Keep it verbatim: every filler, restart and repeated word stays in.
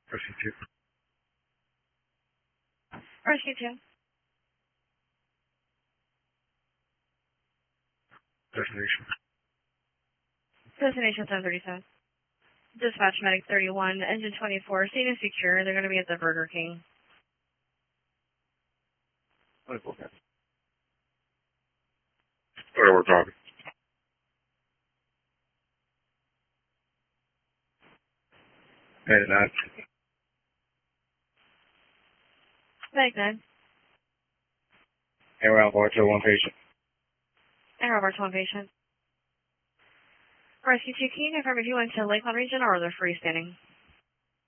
Rescue two. Rescue two. Destination. Destination seven thirty-seven. Dispatch medic thirty-one, engine twenty-four, scene is secure. They're going to be at the Burger King. Okay. Where we're talking. And that. Medic nine. Air Alpha to one patient. Air over to one patient. Rescue two, can you confirm if you went to Lakeland region or are they freestanding?